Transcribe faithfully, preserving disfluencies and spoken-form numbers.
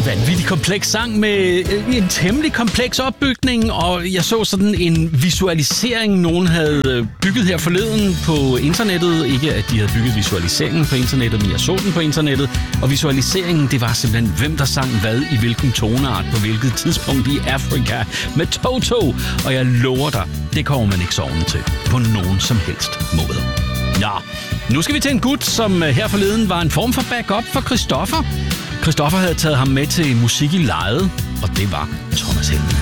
vanvittig kompleks sang med en temmelig kompleks opbygning, og jeg så sådan en visualisering, nogen havde bygget her forleden på internettet. Ikke at de havde bygget visualiseringen på internettet, men jeg så den på internettet. Og visualiseringen, det var simpelthen, hvem der sang hvad i hvilken toneart på hvilket tidspunkt i Afrika med Toto. Og jeg lover dig, det kommer man ikke sovende til på nogen som helst måde. Ja, nu skal vi til en gut, som her forleden var en form for backup for Christoffer. Christoffer havde taget ham med til musik i lejet, og det var Thomas Helmig.